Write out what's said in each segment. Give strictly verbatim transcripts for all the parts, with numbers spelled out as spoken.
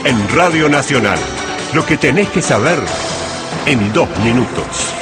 En Radio Nacional, lo que tenés que saber en dos minutos.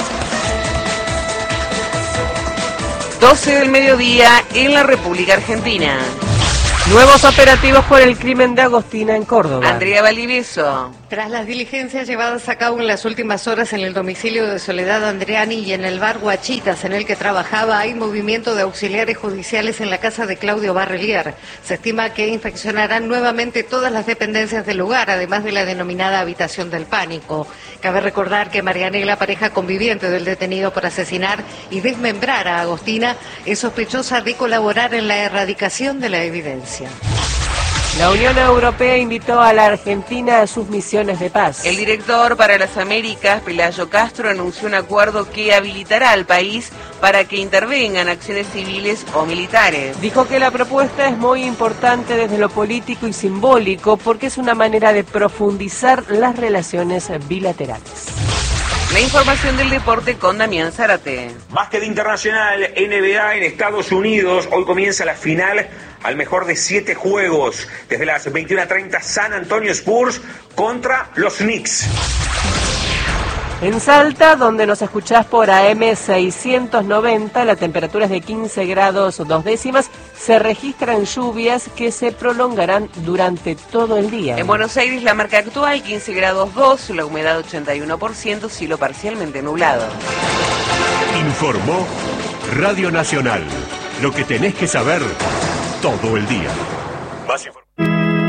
doce del mediodía en la República Argentina. Nuevos operativos por el crimen de Agostina en Córdoba. Andrea Valdivieso. Tras las diligencias llevadas a cabo en las últimas horas en el domicilio de Soledad Andreani y en el bar Guachitas en el que trabajaba, hay movimiento de auxiliares judiciales en la casa de Claudio Barrelier. Se estima que inspeccionarán nuevamente todas las dependencias del lugar, además de la denominada habitación del pánico. Cabe recordar que Marianela, pareja conviviente del detenido por asesinar y desmembrar a Agostina, es sospechosa de colaborar en la erradicación de la evidencia. La Unión Europea invitó a la Argentina a sus misiones de paz. El director para las Américas, Pelayo Castro, anunció un acuerdo que habilitará al país para que intervengan acciones civiles o militares. Dijo que la propuesta es muy importante desde lo político y simbólico porque es una manera de profundizar las relaciones bilaterales. La información del deporte con Damián Zárate. Básquet internacional, N B A en Estados Unidos. Hoy comienza la final al mejor de siete juegos. Desde las veintiuna treinta, San Antonio Spurs contra los Knicks. En Salta, donde nos escuchás por A M seiscientos noventa, la temperatura es de quince grados dos décimas. Se registran lluvias que se prolongarán durante todo el día. En Buenos Aires, la marca actual, quince grados dos, la humedad ochenta y uno por ciento, cielo parcialmente nublado. Informó Radio Nacional. Lo que tenés que saber todo el día.